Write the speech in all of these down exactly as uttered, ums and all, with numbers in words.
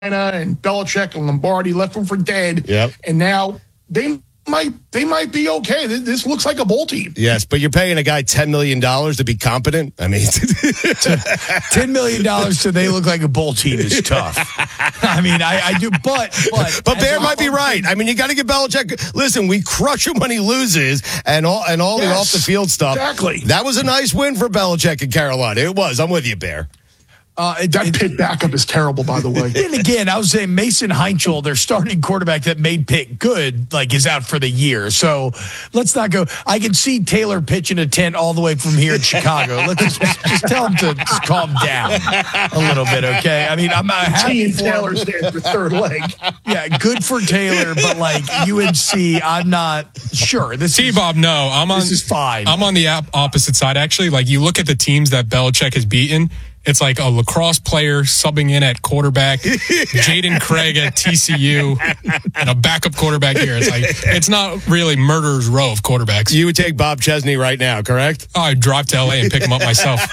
and Belichick and Lombardi left them for dead. Yep. And now they might they might be okay. This looks like a bowl team. Yes, but you're paying a guy ten million dollars to be competent? I mean, ten million dollars so they look like a bowl team is tough. I mean, I, I do, but. But, but Bear might be right. I mean, you got to give Belichick, listen, we crush him when he loses and all, and all Yes, the off-the-field stuff. Exactly. That was a nice win for Belichick in Carolina. It was. I'm with you, Bear. Uh, it, that it, Pitt backup is terrible, by the way. And again, I was saying Mason Heinchel, their starting quarterback that made Pitt good, like is out for the year. So let's not go. I can see Taylor pitching a tent all the way from here in Chicago. Let's just, just tell him to just calm down a little bit, okay? I mean, I'm not happy and Taylor stands for third leg. Yeah, good for Taylor, but like U N C, I'm not sure. This T-Bob, no, I'm on. This is fine. I'm on the opposite side actually. Like you look at the teams that Belichick has beaten. It's like a lacrosse player subbing in at quarterback, Jaden Craig at T C U, and a backup quarterback here. It's like it's not really murderer's row of quarterbacks. You would take Bob Chesney right now, correct? Oh, I'd drive to L A and pick him up myself.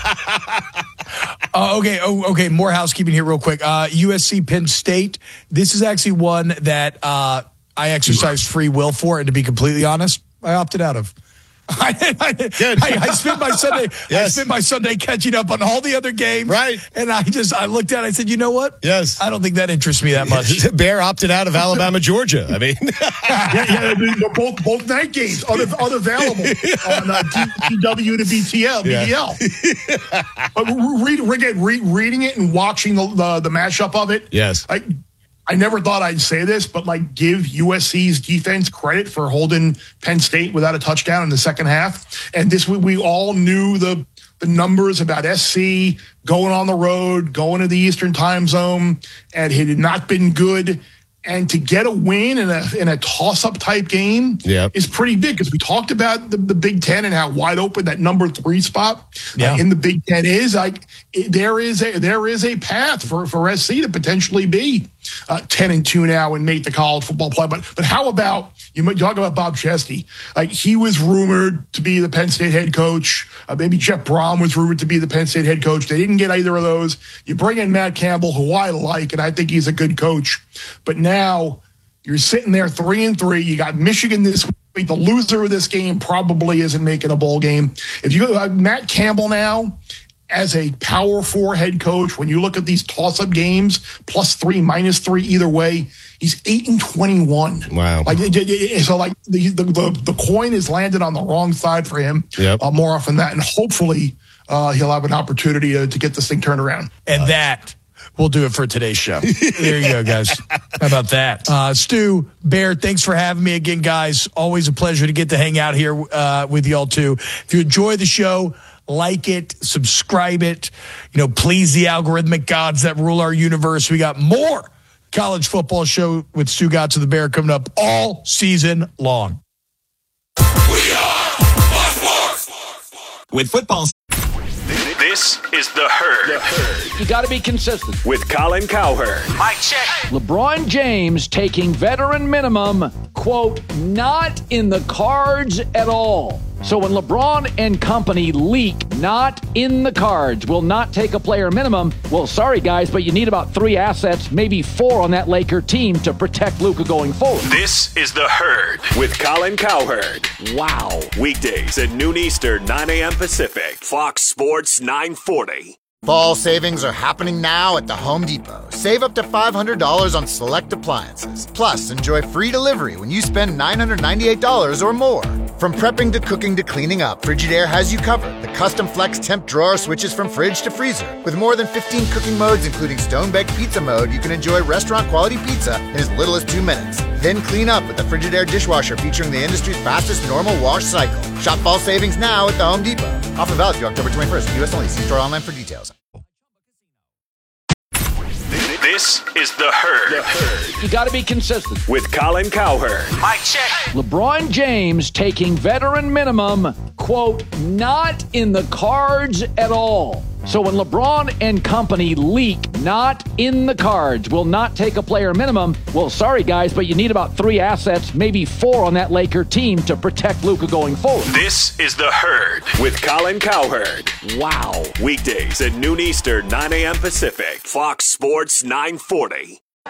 Uh, okay, oh, okay. More housekeeping here, real quick. Uh, U S C Penn State. This is actually one that uh, I exercised free will for, and to be completely honest, I opted out of. I, I, I, I spent my Sunday. Yes. I spent my Sunday catching up on all the other games. Right, and I just I looked at it. I said, you know what? Yes, I don't think that interests me that much. Bear opted out of Alabama, Georgia. I mean, yeah, yeah, both both night games un- unavailable on uh, T W to B T L. Yeah. B T L. But read, again, read, reading it and watching the, the the mashup of it. Yes, I, I never thought I'd say this, but like give U S C's defense credit for holding Penn State without a touchdown in the second half. And this we, we all knew the the numbers about S C going on the road, going to the Eastern time zone, and it had not been good. And to get a win in a in a toss-up type game yep. is pretty big because we talked about the, the Big Ten and how wide open that number three spot yeah. uh, in the Big Ten is. Like it, there is a there is a path for, for S C to potentially be uh, ten and two now and make the college football play. But but how about you talk about Bob Chesney? Like he was rumored to be the Penn State head coach. Uh, maybe Jeff Brom was rumored to be the Penn State head coach. They didn't get either of those. You bring in Matt Campbell, who I like, and I think he's a good coach. But now you're sitting there three and three. You got Michigan this week. The loser of this game probably isn't making a bowl game. If you uh, Matt Campbell now as a power four head coach, when you look at these toss-up games, plus three, minus three, either way, he's eight and twenty-one. Wow! Like so, like the the, the, the coin is landed on the wrong side for him yep. uh, more often than that, and hopefully uh, he'll have an opportunity to, to get this thing turned around. And uh, that. We'll do it for today's show. There you go, guys. How about that? Uh, Stu, Bear, thanks for having me again, guys. Always a pleasure to get to hang out here uh, with y'all, too. If you enjoy the show, like it, subscribe it. You know, please the algorithmic gods that rule our universe. We got more college football show with Stu Gatz of the Bear coming up all season long. We are Fox Sports. With football. This is The Herd. The Herd. You got to be consistent. With Colin Cowherd. Mic check. LeBron James taking veteran minimum, quote, not in the cards at all. So when LeBron and company leak not in the cards, will not take a player minimum, well, sorry, guys, but you need about three assets, maybe four on that Laker team to protect Luka going forward. This is The Herd with Colin Cowherd. Wow. Weekdays at noon Eastern, nine a.m. Pacific. Fox Sports nine forty. Fall savings are happening now at the Home Depot. Save up to five hundred dollars on select appliances. Plus, enjoy free delivery when you spend nine hundred ninety-eight dollars or more. From prepping to cooking to cleaning up, Frigidaire has you covered. The custom flex temp drawer switches from fridge to freezer. With more than fifteen cooking modes, including stone-baked pizza mode, you can enjoy restaurant-quality pizza in as little as two minutes. Then clean up with the Frigidaire dishwasher featuring the industry's fastest normal wash cycle. Shop fall savings now at the Home Depot. Offer valid through October twenty-first. U S only. See store online for details. This is The Herd. The Herd. You got to be consistent. With Colin Cowherd. Mic check. LeBron James taking veteran minimum, quote, not in the cards at all. So when LeBron and company leak not in the cards, will not take a player minimum, well, sorry, guys, but you need about three assets, maybe four on that Laker team to protect Luka going forward. This is The Herd with Colin Cowherd. Wow. Weekdays at noon Eastern, nine a.m. Pacific. Fox Sports nine forty.